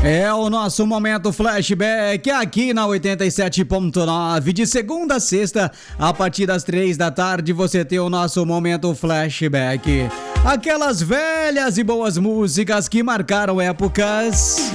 É o nosso momento flashback aqui na 87.9, de segunda a sexta, a partir das 3 da tarde, você tem o nosso momento flashback. Aquelas velhas e boas músicas que marcaram épocas.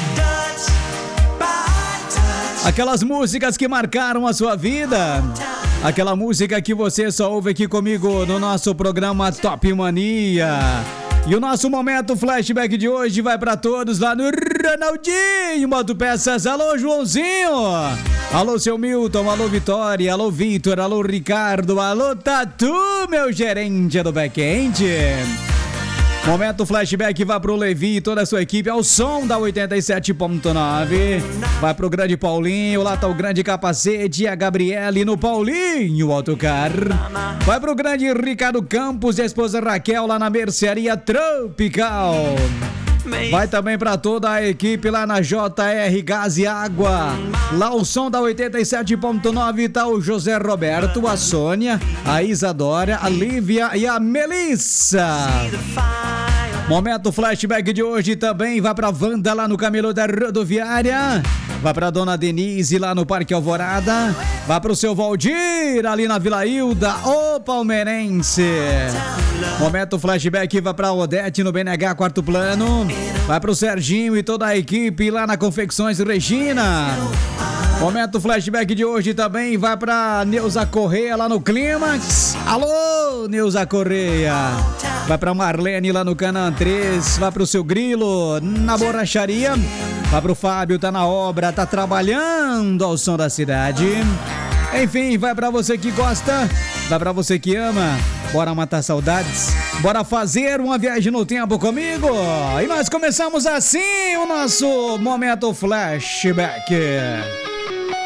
Aquelas músicas que marcaram a sua vida. Aquela música que você só ouve aqui comigo no nosso programa Top Mania. E o nosso momento flashback de hoje vai pra todos lá no Ronaldinho Moto Peças. Alô, Joãozinho. Alô, seu Milton. Alô, Vitória. Alô, Vitor. Alô, Ricardo. Alô, Tatu, meu gerente do back-end. Momento flashback vai pro Levi e toda a sua equipe ao som da 87.9. Vai pro grande Paulinho, lá tá o grande Capacete e a Gabriele no Paulinho Autocar. Vai pro grande Ricardo Campos e a esposa Raquel lá na Mercearia Tropical. Vai também pra toda a equipe lá na JR Gás e Água. Lá o som da 87.9 tá o José Roberto, a Sônia, a Isadora, a Lívia e a Melissa. Momento flashback de hoje também vai pra Wanda lá no Camelô da Rodoviária. Vai pra Dona Denise lá no Parque Alvorada. Vai pro seu Valdir ali na Vila Hilda, o palmeirense. Momento flashback vai pra Odete no BNH Quarto Plano. Vai pro Serginho e toda a equipe lá na Confecções Regina. Momento flashback de hoje também vai pra Neuza Correia lá no Clímax. Alô, Neuza Correia. Vai pra Marlene lá no Canaã 3. Vai pro seu Grilo na borracharia. Vai pro Fábio, tá na obra, tá trabalhando ao som da cidade. Enfim, vai pra você que gosta, vai pra você que ama. Bora matar saudades, bora fazer uma viagem no tempo comigo. E nós começamos assim o nosso momento flashback.